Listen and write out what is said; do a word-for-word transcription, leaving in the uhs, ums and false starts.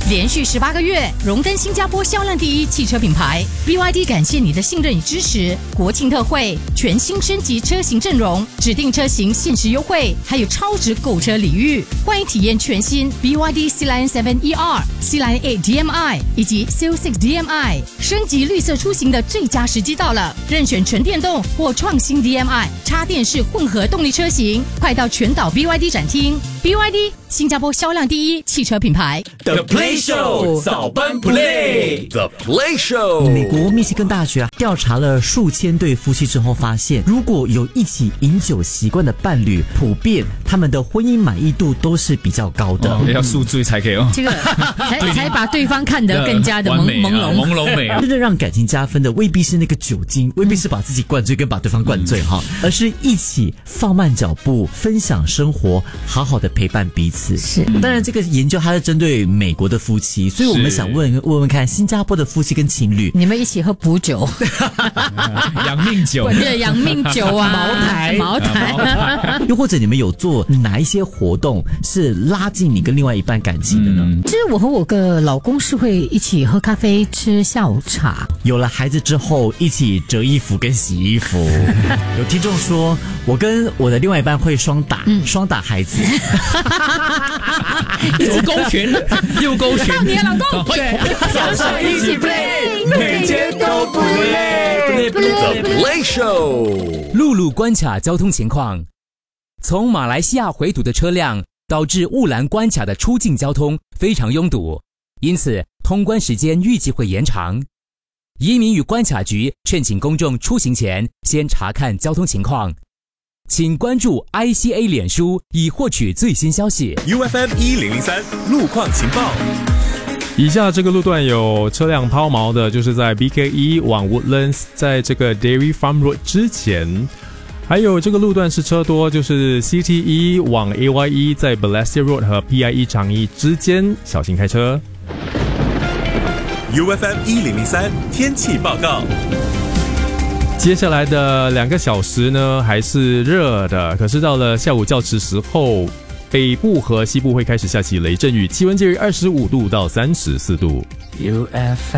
连续十八个月荣登新加坡销量第一汽车品牌。B Y D 感谢你的信任与支持。国庆特惠，全新升级车型阵容，指定车型限时优惠，还有超值购车礼遇。欢迎体验全新 B Y D Sea Lion 七 E R、Sea Lion 八 D M I 以及 Seal 六 D M I。升级绿色出行的最佳时机到了，任选纯电动或创新 D M I、插电式混合动力车型，快到全岛 B Y D 展厅。B Y D 新加坡销量第一汽车品牌。 The Play Show 早班 Play The Play Show。 美国密西根大学啊调查了数千对夫妻之后发现，如果有一起饮酒习惯的伴侣，普遍他们的婚姻满意度都是比较高的。 哦、要宿醉才可以哦， 这个才才把对方看得更加的朦朦胧朦胧美啊。 真正让感情加分的未必是那个酒精，未必是把自己灌醉跟把对方灌醉哈、嗯，而是一起放慢脚步，分享生活，好好的陪伴彼此。 是， 当然这个研究它是针对美国的夫妻，所以我们想问问问看，新加坡的夫妻跟情侣， 你们一起喝补酒， 养命酒， 对，养命酒啊， 茅台， 茅台， 又或者你们有做哪一些活动是拉近你跟另外一半感情的呢？ 其实我和我的老公是会一起喝咖啡、吃下午茶。 有了孩子之后，一起折衣服跟洗衣服。有听众说，我跟我的另外一半会双打，嗯、双打孩子。 左勾拳，右勾拳。 到你的老公， 对， 早上一起 play， 每天都不累。The Play Show。 陆路关卡交通情况：从马来西亚回堵的车辆导致雾兰关卡的出境交通非常拥堵，因此通关时间预计会延长。移民与关卡局劝请公众出行前先查看交通情况。请关注 I C A 脸书以获取最新消息。 U F M 一零零三路况情报。 以下这个路段有车辆抛锚的，就是在 B K 一 往 Woodlands， 在这个 Dairy Farm Road 之前。还有这个路段是车多，就是 C T 一 往 A Y 一， 在 Balestier Road 和 P I 一 长一之间，小心开车。 U F M 一零零三天气报告。 接下来的两个小时呢，还是热的，可是到了下午较迟时候，北部和西部会开始下起雷阵雨，气温介于二十五度到三十四度。 U F